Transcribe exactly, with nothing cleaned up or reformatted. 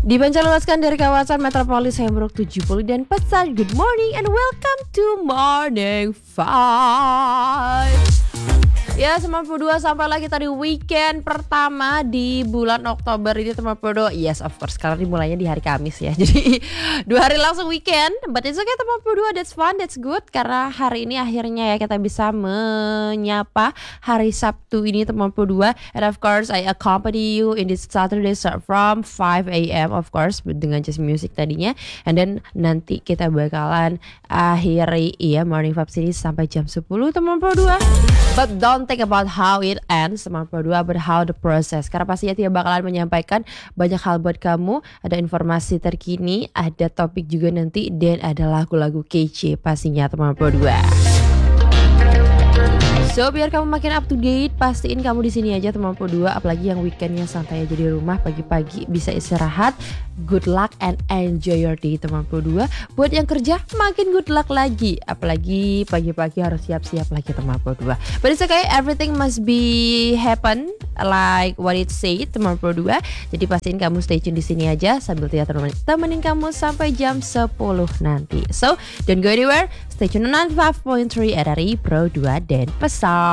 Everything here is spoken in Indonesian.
Dipancarluaskan dari kawasan Metropolis Hemruk tujuh puluh dan pesan good morning and welcome to Morning Five. Ya, sembilan puluh dua sampai lagi tadi weekend pertama di bulan Oktober ini sembilan puluh dua. Yes, of course, karena dimulainya di hari Kamis ya. Jadi dua hari langsung weekend. But it's okay sembilan puluh dua, that's fun, that's good. Karena hari ini akhirnya ya kita bisa menyapa hari Sabtu ini sembilan puluh dua. And of course, I accompany you in this Saturday start from five a.m. of course dengan just music tadinya. And then nanti kita bakalan akhiri ya Morning Vibes ini sampai jam sepuluh sembilan puluh dua. But don't think about how it ends sembilan puluh dua, but how the process. Karena pastinya dia bakalan menyampaikan banyak hal buat kamu. Ada informasi terkini, ada topik juga nanti, dan ada lagu-lagu kece pastinya sembilan puluh dua. So biar kamu makin up to date, pastiin kamu di sini aja sembilan puluh dua. Apalagi yang weekendnya santai aja di rumah, pagi-pagi bisa istirahat. Good luck and enjoy your day sembilan puluh dua. Buat yang kerja makin good luck lagi. Apalagi pagi-pagi harus siap-siap lagi sembilan puluh dua. But it's okay, everything must be happen like what it said sembilan puluh dua. Jadi pastiin kamu stay tune di sini aja sambil Tia temenin, temenin kamu sampai jam sepuluh nanti. So don't go anywhere, stay tune on ninety-five point three R R I Pro dua dan Pesan.